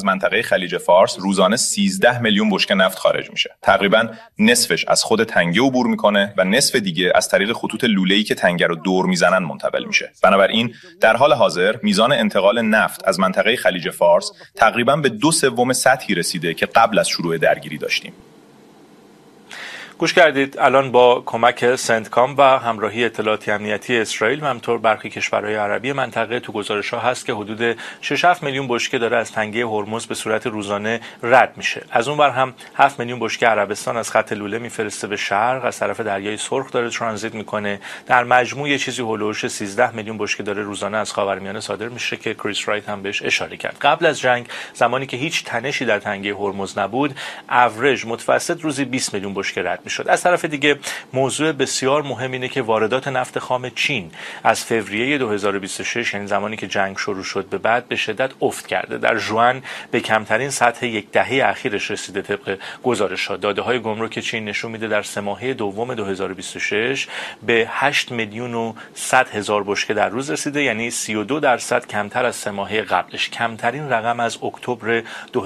منطقه خلیج فارس روزانه 13 میلیون بشکه نفت خارج میشه. تقریباً نصفش از خود تنگه عبور میکنه و نصف دیگه از طریق خطوط لوله‌ای که تنگه رو دور میزنن منتقل میشه. بنابراین در حال حاضر میزان انتقال نفت از منطقه خلیج فارس تقریباً به 2/3 سطحی رسیده که قبل از شروع درگیری داشتیم. گوش کردید. الان با کمک سنتکام و همراهی اطلاعاتی امنیتی اسرائیل و همینطور برخی کشورهای عربی منطقه تو گزارش‌ها هست که حدود 6-7 میلیون بشکه داره از تنگه هرمز به صورت روزانه رد میشه. از اون ور هم 7 میلیون بشکه عربستان از خط لوله میفرسته به شرق، از طرف دریای سرخ داره ترانزیت میکنه. در مجموع یه چیزی هولوش 13 میلیون بشکه داره روزانه از خاورمیانه صادر میشه که کریس رایت هم بهش اشاره کرد. قبل از جنگ زمانی که هیچ تنشی در تنگه هرمز نبود، اوریج متوسط روزی 20 میلیون بشکه رد شد. از طرف دیگه موضوع بسیار مهم اینه که واردات نفت خام چین از فوریه 2026 یعنی زمانی که جنگ شروع شد به بعد به شدت افت کرده. در ژوئن به کمترین سطح یک دهه اخیرش رسیده طبق گزارش‌ها. داده‌های گمرک چین نشون میده در 3 ماهه دوم 2026 به 8 میلیون و 100 هزار بشکه در روز رسیده، یعنی 32% کمتر از 3 ماهه قبلش. کمترین رقم از اکتبر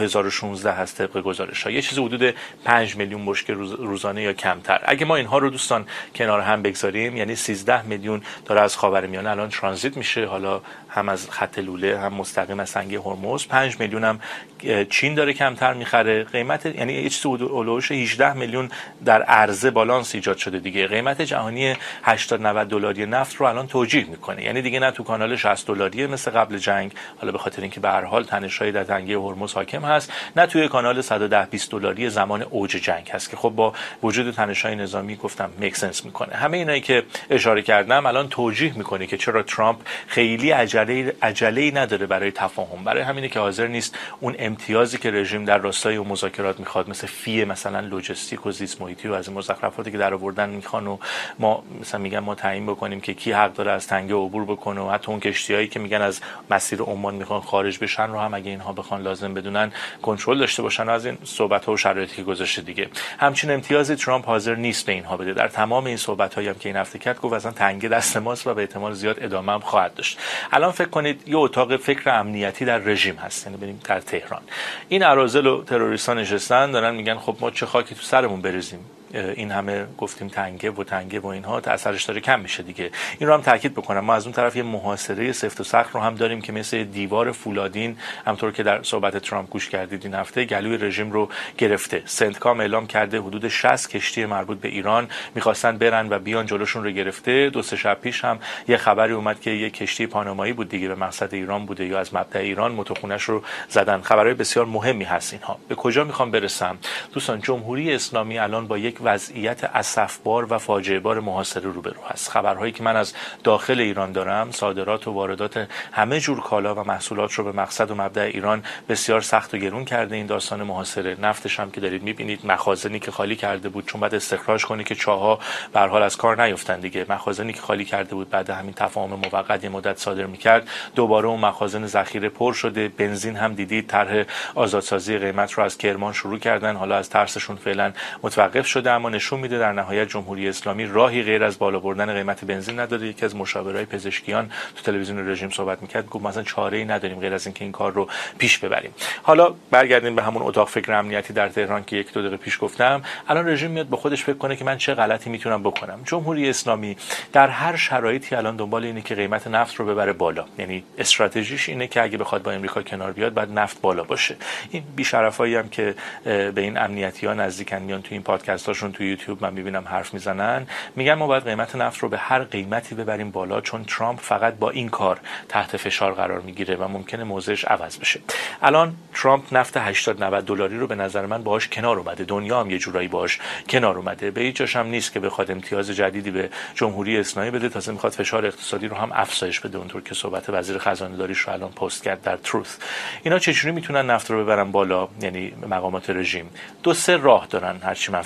2016 هست طبق گزارش‌ها. یه چیز حدود 5 میلیون بشکه روزانه یا کمتر. اگه ما اینها رو دوستان کنار هم بگذاریم، یعنی 13 میلیون داره از خاورمیانه الان ترانزیت میشه، حالا هم از خط لوله هم مستقیم از تنگه هرمز. 5 میلیون هم چین داره کمتر میخره. قیمت یعنی یه چیز اولوش 18 میلیون در عرضه بالانس ایجاد شده دیگه. قیمت جهانی 80-90 دلاری نفت رو الان توجیه میکنه، یعنی دیگه نه تو کانال 60 دلاری مثل قبل جنگ، حالا به خاطر اینکه به هر حال تنش‌های در تنگه هرمز حاکم هست، نه توی کانال 110-20 دلاری زمان اوج جنگ هست که خب با وجود تنش‌های نظامی گفتم میک سنس میکنه. همه اینایی که اشاره کردم الان توجیه میکنه که چرا ترامپ خیلی عجله‌ای نداره برای تفاهم. برای همینه که حاضر نیست اون امتیازی که رژیم در راستای اون مذاکرات میخواد، مثل فی مثلا لوجستیک و زیست محیطی و از این مزخرفاتی که در آوردن میخوان و ما مثلا میگن ما تعیین بکنیم که کی حق داره از تنگه عبور بکنه، و حتی اون کشتیایی که میگن از مسیر عمان میخوان خارج بشن رو هم اگه اینها بخوان لازم بدونن کنترل داشته باشن. از این صحبت‌ها و شرایطی که گذاشته دیگه همچین امتیازی ترامپ حاضر نیست به اینها بده. در تمام این صحبت‌هایی هم که این هفته کرد گفت اصلا تنگه دست ماست و به احتمال زیاد ادامه هم خواهد داشت. الان فکر کنید یه اتاق فکر امنیتی در رژیم هست، یعنی بریم در تهران، این اراذل و تروریستان نشستن دارن میگن خب ما چه خاکی تو سرمون بریزیم، این همه گفتیم تنگه و اینها اثرش داره کم میشه دیگه. این رو هم تاکید بکنم، ما از اون طرف یه محاصره سفت و سخت رو هم داریم که مثل دیوار فولادین، همونطور که در صحبت ترامپ گوش کردید این هفته، گلوی رژیم رو گرفته. سنتکام اعلام کرده حدود 60 کشتی مربوط به ایران میخواستن برن و بیان جلوشون رو گرفته. 2-3 شب پیش هم یه خبری اومد که یه کشتی پانامایی بود دیگه به مقصد ایران بوده یا از مبدا ایران، موتورخونه‌اش رو زدن. خبرهای بسیار مهمی هست اینها. به کجا میخوام برسم دوستان؟ جمهوری اسلامی الان با یک وضعیت اسفبار و فاجعه بار محاصره روبرو هست. خبرهایی که من از داخل ایران دارم، صادرات و واردات همه جور کالا و محصولات رو به مقصد و مبدا ایران بسیار سخت و گرون کرده این داستان محاصره. نفتش هم که دارید میبینید، مخازنی که خالی کرده بود چون بعد استخراج کنه که چاها به هر حال از کار نیفتن دیگه، مخازنی که خالی کرده بود بعد همین تفاهم موقت مدت صادر میکرد، دوباره اون مخازن ذخیره پر شده. بنزین هم دیدید طرح آزادسازی قیمت رو از کرمان شروع کردن، حالا از ترسشون فعلا متوقف شده، اما نشون میده در نهایت جمهوری اسلامی راهی غیر از بالا بردن قیمت بنزین نداره. یکی از مشاورای پزشکیان تو تلویزیون رژیم صحبت میکرد، گفت مثلا چاره‌ای نداریم غیر از اینکه این کار رو پیش ببریم. حالا برگردیم به همون اتاق فکر امنیتی در تهران که 1-2 دقیقه پیش گفتم. الان رژیم میاد به خودش فکر کنه که من چه غلطی میتونم بکنم. جمهوری اسلامی در هر شرایطی الان دنبال اینه که قیمت نفت رو ببره بالا، یعنی استراتژیش اینه که اگه بخواد با امریکا کنار بیاد بعد نفت بالا باشه. این بی‌شرفایی هم که به این امنیتی‌ها نزدیکن، میان تو این پادکست‌هاشون تو یوتیوب من می‌بینم حرف میزنن، میگن ما باید قیمت نفت رو به هر قیمتی ببریم بالا، چون ترامپ فقط با این کار تحت فشار قرار میگیره و ممکنه موضعش عوض بشه. الان ترامپ نفت 80-90 دلاری رو به نظر من باهاش کنار اومده، دنیا هم یه جورایی باهاش کنار اومده، به هیچ جاش هم نیست که بخواد امتیاز جدیدی به جمهوری اسلامی بده، تازه میخواد فشار اقتصادی رو هم افزایش بده، اونطور که صحبت وزیر خزانه داریش رو الان پست کرد در تروث. اینا چجوری میتونن نفت رو ببرن بالا؟ یعنی مقامات رژیم 2-3 راه دارن، هرچی من فکر کردم.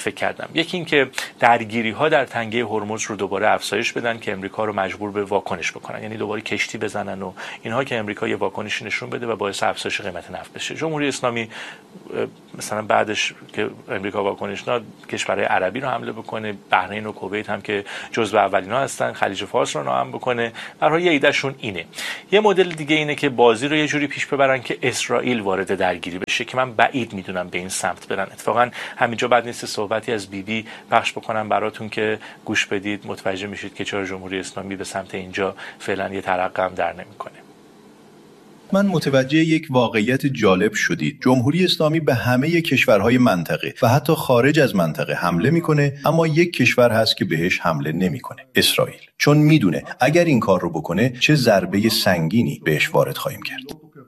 بکنم. یکی این که درگیری‌ها در تنگه هرمز رو دوباره افزایش بدن که امریکا رو مجبور به واکنش بکنن، یعنی دوباره کشتی بزنن و اینها که امریکا یه واکنشی نشون بده و باعث افزایش قیمت نفت بشه. جمهوری اسلامی مثلا بعدش که امریکا واکنش داد کشورهای عربی رو حمله بکنه، بحرین و کویت هم که جزو اولینا هستن، خلیج فارس رو ناامن بکنه. برای یه ایدهشون اینه. یه مدل دیگه اینه که بازی رو یه جوری پیش ببرن که اسرائیل وارد درگیری بشه که من بعید میدونم به این سمت برن. اتفاقا همینجا بعد نیست صحبتی از بیبی پخش بکنم براتون که گوش بدید، متوجه میشید که چرا جمهوری اسلامی به سمت اینجا فعلا یه ترقه هم در نمیکنه. من متوجه یک واقعیت جالب شدید. جمهوری اسلامی به همه کشورهای منطقه و حتی خارج از منطقه حمله میکنه، اما یک کشور هست که بهش حمله نمیکنه، اسرائیل. چون میدونه اگر این کار رو بکنه چه ضربه سنگینی بهش وارد خواهیم کرد.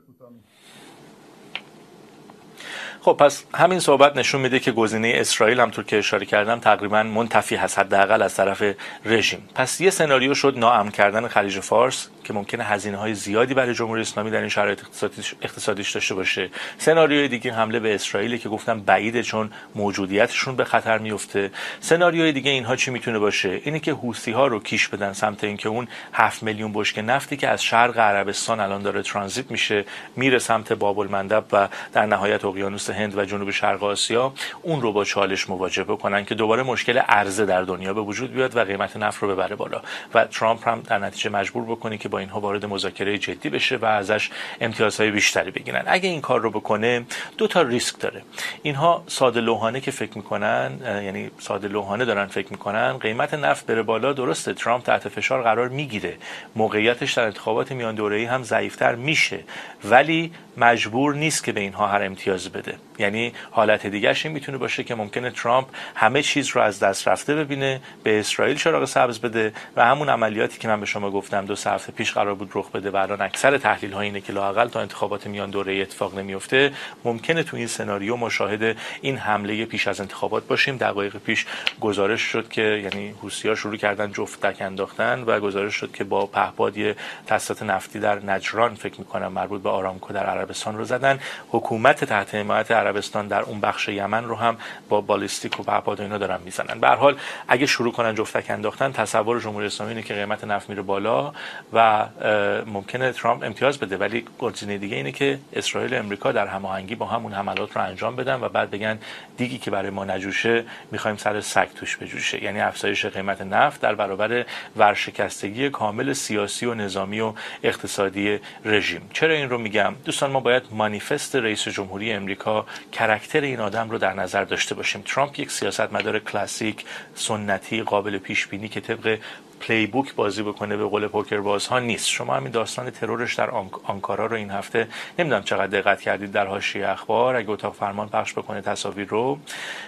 خب پس همین صحبت نشون میده که گزینه اسرائیل همونطور که اشاره کردم تقریبا منتفی هست، حداقل از طرف رژیم. پس یه سناریو شد ناامن کردن خلیج فارس که ممکنه هزینه‌های زیادی برای جمهوری اسلامی در این شرایط اقتصادیش داشته باشه. سناریوی دیگه حمله به اسرائیل که گفتم بعیده چون موجودیتشون به خطر میفته. سناریوی دیگه اینها چی میتونه باشه؟ اینه که حوثی‌ها رو کیش بدن سمت اینکه اون 7 میلیون بشکه نفتی که از شرق عربستان الان داره ترانزیت میشه میره سمت باب المندب و در نهایت اقیانوس هند و جنوب شرق آسیا، اون رو با چالش مواجه بکنن که دوباره مشکل عرضه در دنیا به وجود بیاد و قیمت نفت رو ببره بالا و ترامپ هم در نتیجه مجبور بکنه که با اینها وارد مذاکره جدی بشه و ازش امتیازهای بیشتری بگیرن. اگه این کار رو بکنه دو تا ریسک داره. اینها ساده لوحانه که فکر میکنن، یعنی ساده لوحانه دارن فکر میکنن قیمت نفت بره بالا، درسته ترامپ تحت فشار قرار میگیره، موقعیتش در انتخابات میان دوره‌ای هم ضعیف‌تر میشه، ولی مجبور نیست که به اینها هر امتیاز بده. یعنی حالت دیگه‌ش این میتونه باشه که ممکنه ترامپ همه چیز رو از دست رفته ببینه، به اسرائیل چراغ سبز بده و همون عملیاتی که من به شما گفتم 2 هفته پیش قرار بود رخ بده و الان اکثر تحلیل‌ها اینه که لااقل تا انتخابات میان دوره‌ای اتفاق نمیفته، ممکنه تو این سناریو مشاهده این حمله پیش از انتخابات باشیم. دقایق پیش گزارش شد که یعنی حوثی‌ها شروع کردن جفتک انداختن و گزارش شد که با پهپاد تاسیسات نفتی در نجران فکر می‌کنم مربوط به آرامکو در عربستان رو زدن. حکومت تحت حمایت عربستان در اون بخش یمن رو هم با بالستیک و پهپاد و اینا دارن میزنن. به هر حال اگه شروع کنن جفتک انداختن، تصور جمهوری اسلامی اینه که قیمت نفت میره بالا و ممکنه ترامپ امتیاز بده، ولی گزینه دیگه اینه که اسرائیل و امریکا در هماهنگی با همون حملات رو انجام بدن و بعد بگن دیگی که برای ما نجوشه می‌خوایم سر سگ توش بجوشه، یعنی افزایش قیمت نفت در برابر ورشکستگی کامل سیاسی و نظامی و اقتصادی رژیم. چرا این رو میگم؟ دوستان ما باید مانیفست رئیس جمهوری امریکا، کاراکتر این آدم رو در نظر داشته باشیم. ترامپ یک سیاستمدار کلاسیک، سنتی، قابل پیش بینی که طبق پلی بوک بازی بکنه به قول پوکر بازها نیست. شما همین داستان ترورش در آنکارا رو این هفته نمیدونم چقدر دقت کردید در حاشیه اخبار، اگه اتاق فرمان پخش بکنه تصاویر رو.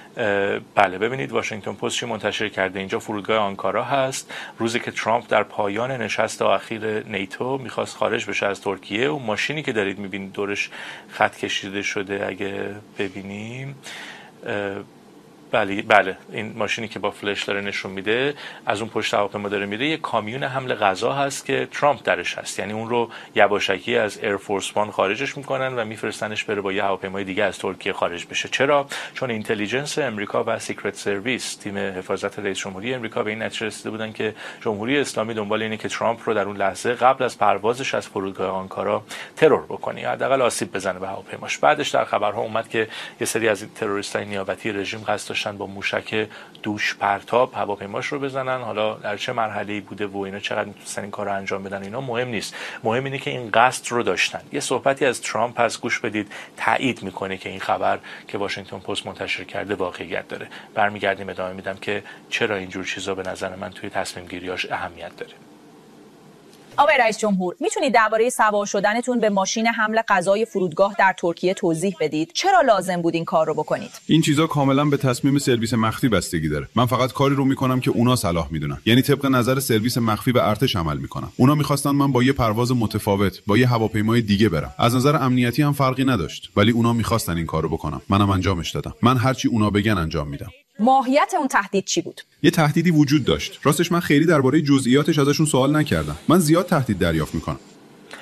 بله ببینید واشنگتن پست چی منتشر کرده. اینجا فرودگاه آنکارا هست، روزی که ترامپ در پایان نشست اخیر نیتو میخواست خارج بشه از ترکیه و ماشینی که دارید میبینید دورش خط کشیده شده، اگه ببینیم بله این ماشینی که با فلش داره نشون میده از اون پشت هواپیما داره میره، یک کامیون حمل غذا هست که ترامپ درش هست، یعنی اون رو یواشکی از ایرفورس 1 خارجش میکنن و میفرستنش بره با یه هواپیمای دیگه از ترکیه خارج بشه. چرا؟ چون اینتلیجنس امریکا و سیکرت سرویس، تیم حفاظت رئیس جمهوری امریکا به این نتیجه رسیده بودن که جمهوری اسلامی دنبال اینه که ترامپ رو در اون لحظه قبل از پروازش از فرودگاه آنکارا ترور بکنه، حداقل آسیب بزنه به هواپیماش. بعدش در خبرها اومد که یه سری از تروریستای نیابتی رژیم قصد با موشک دوش پرتاب هواپیماش رو بزنن. حالا در چه مرحله‌ای بوده و اینا چقدر میتونن این کارو انجام بدن اینا مهم نیست، مهم اینه که این قصد رو داشتن. یه صحبتی از ترامپ هست، گوش بدید، تایید میکنه که این خبر که واشنگتن پست منتشر کرده واقعیت داره. برمیگردیم ادامه میدم که چرا اینجور چیزا به نظر من توی تصمیم گیریاش اهمیت داره. آقای رئیس جمهور، میتونید درباره سوار شدنتون به ماشین حمل غذای فرودگاه در ترکیه توضیح بدید؟ چرا لازم بود این کار رو بکنید؟ این چیزا کاملا به تصمیم سرویس مخفی بستگی داره. من فقط کاری رو میکنم که اونا صلاح میدونن، یعنی طبق نظر سرویس مخفی به ارتش عمل میکنم. اونا میخواستن من با یه پرواز متفاوت با یه هواپیمای دیگه برم، از نظر امنیتی هم فرقی نداشت، ولی اونا میخواستن این کارو بکنم، منم انجامش دادم. من هرچی اونا بگن انجام میدم. ماهیت اون تهدید چی بود؟ یه تهدیدی وجود داشت. راستش من خیلی درباره جزئیاتش ازشون سوال نکردم. من زیاد تهدید دریافت میکنم.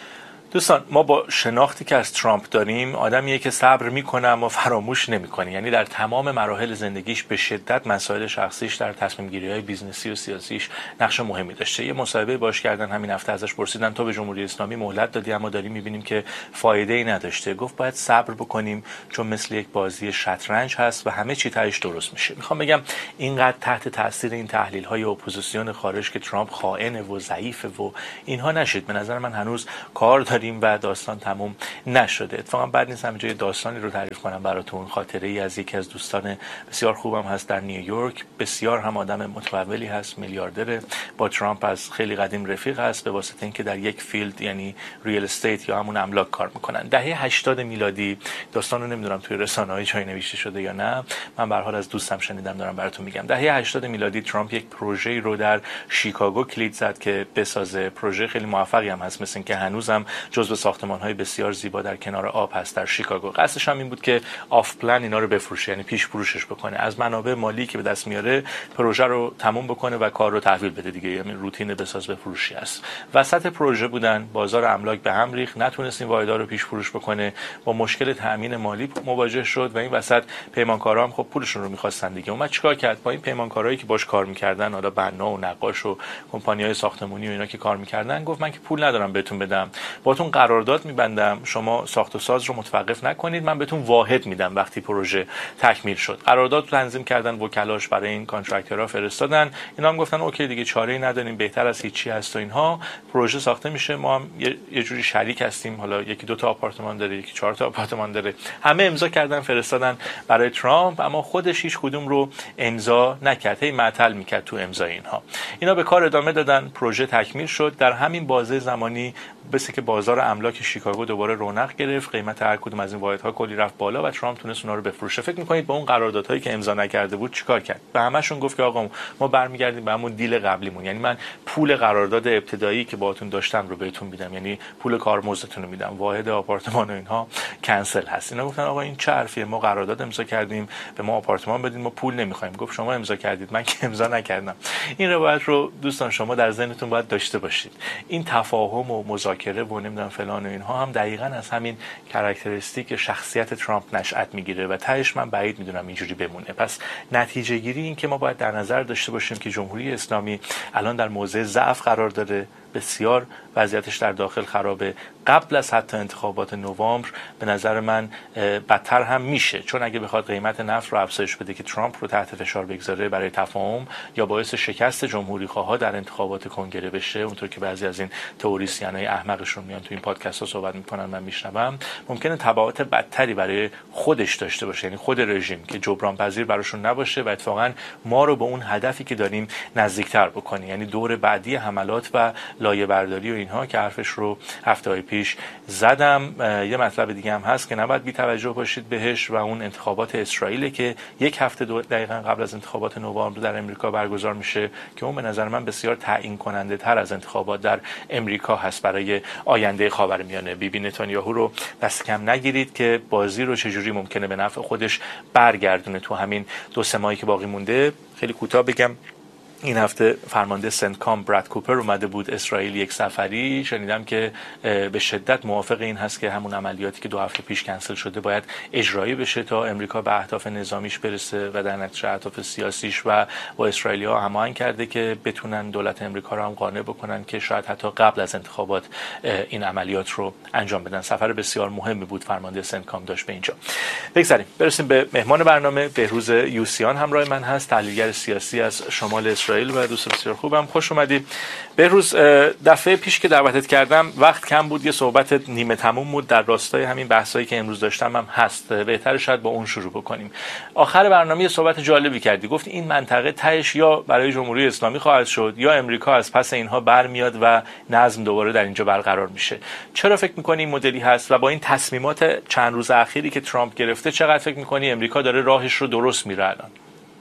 دوستان، ما با شناختی که از ترامپ داریم، آدمیه که صبر میکنه اما فراموش نمیکنه. یعنی در تمام مراحل زندگیش به شدت مسائل شخصیش در تصمیم گیری های بیزنسی و سیاسیش نقش مهمی داشته. یه مصاحبه باش کردن همین هفته، ازش پرسیدن تو به جمهوری اسلامی مهلت دادی اما داریم میبینیم که فایده ای نداشته. گفت باید صبر بکنیم چون مثل یک بازی شطرنج هست و همه چی تهش درست میشه. میخوام بگم اینقدر تحت تاثیر این تحلیل های اپوزیسیون خارج که ترامپ خائنه و ضعیفه و اینها نشید. به نظر من هنوز کار و داستان تموم نشده. اتفاقا بعد نیست همینجا داستانی رو تعریف کنم براتون. خاطره ای از یکی از دوستان بسیار خوبم هست در نیویورک، بسیار هم آدم متفولی هست، میلیاردره، با ترامپ از خیلی قدیم رفیق هست به واسطه اینکه در یک فیلد یعنی ریل استیت یا همون املاک کار میکنن. دهه 80 میلادی، داستان رو نمیدونم توی رسانه‌های جایی نوشته شده یا نه، من به هر حال از دوستم شنیدم دارم براتون میگم. دهه 80 میلادی ترامپ یک پروژه‌ای رو در شیکاگو کلید زد که بسازه. پروژه خیلی موفقی هم هست، مثل اینکه هنوزم جزو ساختمان‌های بسیار زیبا در کنار آب هست در شیکاگو. قصدش هم این بود که آف پلن اینا رو بفروشه، یعنی پیش فروشش بکنه، از منابع مالی که به دست میاره پروژه رو تموم بکنه و کار رو تحویل بده دیگه. یعنی روتین بساز بفروشی است. وسط پروژه بودن، بازار املاک به هم ریخت، نتونست این واحدها رو پیش فروش بکنه، با مشکل تامین مالی مواجه شد و این وسط پیمانکارا هم خب پولشون رو می‌خواستن دیگه. اومد چیکار کرد؟ با این پیمانکارایی که باش کار می‌کردن، حالا بنا و نقاش و کمپانی‌های ساختمانی و اینا که کار می‌کردن، گفت من که پول ندارم بهتون بدم، باهاتون قرارداد می‌بندم، شما ساخت و ساز رو متوقف نکنید، من بهتون واحد میدم وقتی پروژه تکمیل شد. قرارداد رو تنظیم کردن، وکلاش برای این کانترکتورها فرستادن، اینا هم گفتن اوکی دیگه، چاره‌ای نداریم، بهتر از هیچی هست و اینها. پروژه ساخته میشه، ما هم یه جوری شریک هستیم، حالا یکی 2 تا آپارتمان داره، یکی 4 تا آپارتمان داره. همه امضا کردن فرستادن برای ترامپ، اما خودش هیچ کدوم رو امضا نکرد، هی معطل میکرد تو امضای اینها. اینا به کار ادامه دادن، پروژه تکمیل شد. در همین بازه زمانی بس که بازار املاک شیکاگو دوباره رونق گرفت، قیمت هر کدوم از این واحدها کلی رفت بالا و ترامپ تونست اونا رو بفروشه. فکر می‌کنید با اون قراردادهایی که امضا نکرده بود چیکار کرد؟ به همشون گفت که آقا ما برمیگردیم به همون دیل قبلیمون، یعنی من پول قرارداد ابتدایی که باهاتون داشتم رو بهتون میدم، یعنی پول کارمزدتون رو میدم، واحد آپارتمان و اینها کنسل هست. اینا گفتن آقا این چه حرفیه، ما قرارداد امضا کردیم، به ما آپارتمان بدید، ما پول نمی‌خوایم. گفت شما امضا کردید، من که امضا نکردم. این روایت رو دوستان شما در ذهنتون باید داشته باشید. این تفاهم و مذاکره و نمیدونم فلان و اینها هم دقیقاً از همین کاراکتریستیک شخصیت ترامپ نشأت میگیره و تهش من بعید میدونم اینجوری بمونه. پس نتیجه گیری این که ما باید در نظر داشته باشیم که جمهوری اسلامی الان در موضع ضعف قرار داره، بسیار وضعیتش در داخل خرابه. قبل از حتی انتخابات نوامبر به نظر من بدتر هم میشه، چون اگه بخواد قیمت نفت رو افزایش بده که ترامپ رو تحت فشار بگذاره برای تفاهم یا باعث شکست جمهوری خواها در انتخابات کنگره بشه، اونطور که بعضی از این تئوریسینای احمقشون میان تو این پادکست ها صحبت میکنن من میشنوم، ممکنه تبعات بدتری برای خودش داشته باشه، یعنی خود رژیم که جبران پذیر براشون نباشه و اتفاقا ما رو به اون هدفی که داریم نزدیکتر بکنه، یعنی دور بعدی حملات و لایه برداری و اینها که حرفش رو هفته‌های پیش زدم. یه مطلب دیگه هم هست که نباید بی توجه باشید بهش و اون انتخابات اسرائیل که یک هفته دقیقاً قبل از انتخابات نوامبر در امریکا برگزار میشه که اون به نظر من بسیار تعیین کننده تر از انتخابات در امریکا هست برای آینده خاورمیانه. بیبی نتانیاهو رو دست کم نگیرید که بازی رو چجوری ممکنه به نفع خودش برگردونه تو همین 2-3 ماهی که باقی مونده. خیلی کوتاه بگم، این هفته فرمانده سنتکام براد کوپر اومده بود اسرائیل یک سفری، شنیدم که به شدت موافق این هست که همون عملیاتی که 2 هفته پیش کنسل شده باید اجرایی بشه تا امریکا به اهداف نظامیش برسه و در نتیجه اهداف سیاسیش و با اسرائیلی‌ها هماهنگ کرده که بتونن دولت امریکا رو هم قانع بکنن که شاید حتی قبل از انتخابات این عملیات رو انجام بدن. سفر بسیار مهمی بود فرمانده سنتکام داشت به اینجا. بگذاریم برسیم به مهمان برنامه. بهروز یوسیان همراه من هست، تحلیلگر سیاسی از شمال اسرائیل و دوست بسیار خوبم. خوش اومدی بهروز. دفعه پیش که دعوتت کردم وقت کم بود، یه صحبت نیمه تموم بود در راستای همین بحثایی که امروز داشتم هم هست، بهتره شاید با اون شروع بکنیم. آخر برنامه یه صحبت جالبی کردی، گفتی این منطقه تهش یا برای جمهوری اسلامی خواهد شد یا امریکا از پس اینها برمیاد و نظم دوباره در اینجا برقرار میشه. چرا فکر می‌کنی این مدلی هست و با این تصمیمات چند روز اخیری که ترامپ گرفته چقدر فکر می‌کنی امریکا داره راهش رو درست میره الان؟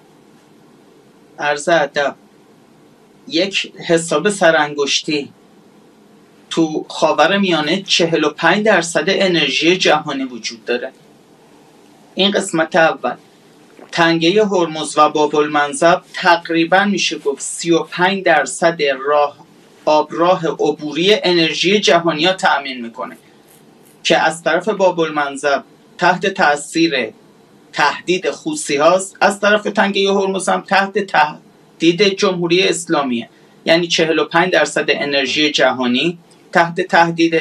عرض ادب، یک حساب سرانگشتی تو خاورمیانه 45% انرژی جهانی وجود داره. این قسمت اول. تنگه هرمز و باب المنزب تقریبا میشه گفت 35% راه آبراه عبوری انرژی جهانی ها تأمین میکنه که از طرف باب المنظر تحت تاثیر تهدید خوثی هاست، از طرف تنگه هرمز هم تحت تهدید جمهوری اسلامیه. یعنی 45% انرژی جهانی تحت تهدید،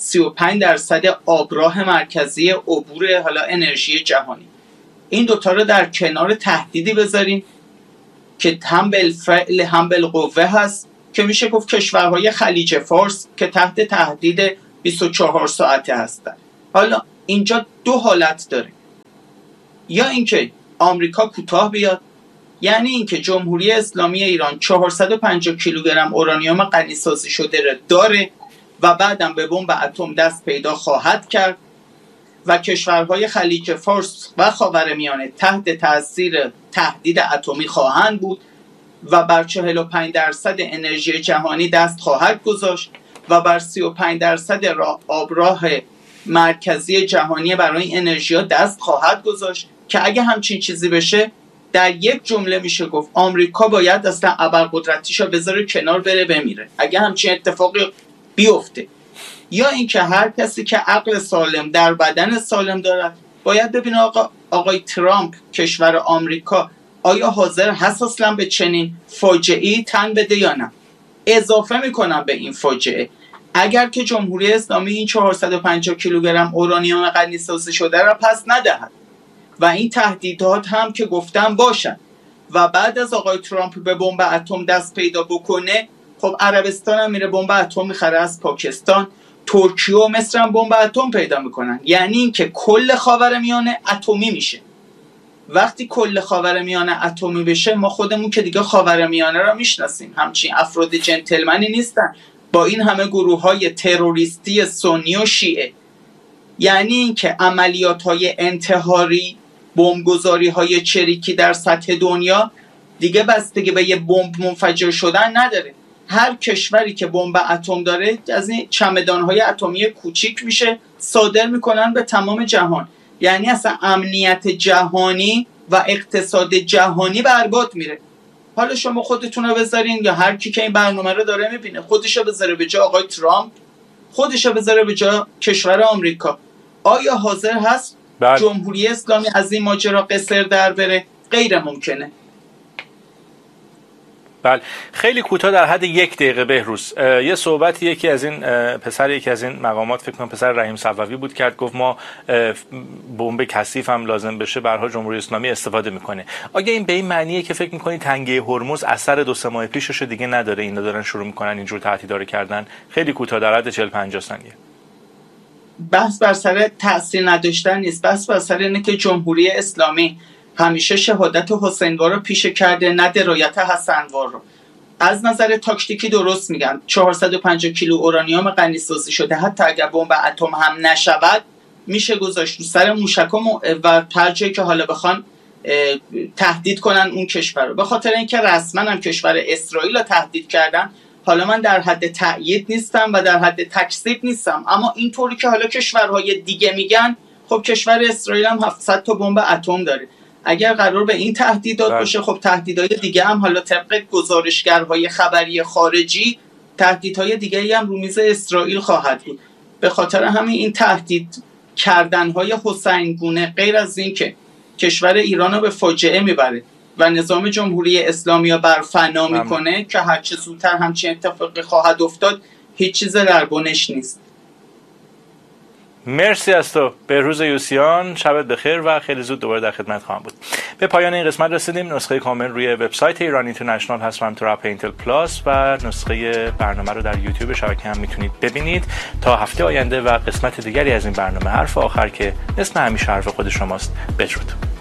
35% آبراه مرکزی عبور حالا انرژی جهانی. این دوتا رو در کنار تهدیدی بذاریم که هم بالفعل هم بالقوه هست، که میشه گفت کشورهای خلیج فارس که تحت تهدید 24 ساعته هستن. حالا اینجا دو حالت داره، یا اینکه آمریکا کوتاه بیاد، یعنی اینکه جمهوری اسلامی ایران 450 کیلوگرم اورانیوم غنی‌سازی شده داره و بعدم به بمب اتم دست پیدا خواهد کرد و کشورهای خلیج فارس و خاورمیانه تحت تاثیر تهدید اتمی خواهند بود و بر 45% انرژی جهانی دست خواهد گذاشت و بر 35% آبراه مرکزی جهانی برای انرژی ها دست خواهد گذاشت، که اگه همچین چیزی بشه در یک جمله میشه گفت آمریکا باید اصلا ابرقدرتیشو بذاره کنار، بره بمیره اگه همچین اتفاقی بیفته. یا اینکه هر کسی که عقل سالم در بدن سالم دارد باید ببینه آقای ترامپ کشور آمریکا آیا حاضر هست اصلا به چنین فاجعه‌ای تن بده یا نه. اضافه میکنم به این فاجعه، اگر که جمهوری اسلامی این 450 کیلوگرم اورانیوم غنی‌سازی شده را پس ندهد و این تهدیدات هم که گفتم باشن و بعد از آقای ترامپ به بمب اتم دست پیدا بکنه، خب عربستان هم میره بمب اتم میخره از پاکستان، ترکیه و مصر هم بمب اتم پیدا میکنن. یعنی اینکه کل خاورمیانه اتمی میشه. وقتی کل خاورمیانه اتمی بشه، ما خودمون که دیگه خاورمیانه را میشناسیم، همچین افراد جنتلمنی نیستن با این همه گروه‌های تروریستی سنی و شیعه. یعنی اینکه عملیات‌های انتحاری، بمبگذاری‌های چریکی در سطح دنیا دیگه بستگی به یه بمب منفجر شدن نداره. هر کشوری که بمب اتم داره از این چمدان‌های اتمی کوچیک میشه، صادر میکنن به تمام جهان. یعنی اصلا امنیت جهانی و اقتصاد جهانی برباد میره. حالا شما خودتون رو بذارین، یا هر کی که این برنامه رو داره میبینه خودشو بذاره به جای آقای ترامپ، خودشو بذاره به جای کشور آمریکا. آیا حاضر هست جمهوری اسلامی از این ماجرا قصر در بره؟ غیر ممکنه. بله، خیلی کوتاه در حد 1 دقیقه بهروز، یه صحبتی یکی از این مقامات، فکر کنم پسر رحیم صفوی بود، کرد گفت ما بمب کثیف هم لازم بشه به هر حال جمهوری اسلامی استفاده میکنه. آیا این به این معنیه که فکر میکنید تنگه هرمز اثر 2-3 ماه پیشش دیگه نداره، اینا دارن شروع میکنن اینجور تهدیدارو کردن؟ خیلی کوتاه در حد 40-50 ثانیه. بحث بر سر تاثیر نداشتن نیست، بحث بر سر اینه که جمهوری اسلامی همیشه شهادت حسینوار رو پیشه کرده، نه درایت حسنوار رو. از نظر تاکتیکی درست میگن، 450 کیلو اورانیوم غنی‌سازی شده حتی اگر بمب اتم هم نشود میشه گذاشت رو سر موشک و هر جایی که حالا بخوان تهدید کنن اون کشور رو. به خاطر اینکه رسما هم کشور اسرائیل رو تهدید کردن، حالا من در حد تأیید نیستم و در حد تکذیب نیستم، اما اینطوری که حالا کشورهای دیگه میگن، خب کشور اسرائیل هم 700 تا بمب اتم داره. اگر قرار به این تهدیدات باشه، خب تهدیدهای دیگه هم حالا طبق گزارشگرهای خبری خارجی تهدیدهای دیگه هم رو میز اسرائیل خواهد بود. به خاطر همین این تهدید کردنهای حسینگونه غیر از این که کشور ایران رو به فاجعه میبره و نظام جمهوری اسلامی رو برفنا میکنه که هرچه زودتر همچین اتفاقی خواهد افتاد، هیچ چیز در بنش نیست. مرسی از تو بهروز یوسیان، شبت بخیر و خیلی زود دوباره در خدمت خواهم بود. به پایان این قسمت رسیدیم. نسخه کامل روی وبسایت ایران اینترنشنال هست و همینطور اپ اینتل پلاس و نسخه برنامه رو در یوتیوب شبکه هم میتونید ببینید. تا هفته آینده و قسمت دیگری از این برنامه حرف آخر که مثل همیشه حرف خود شماست. بدرود.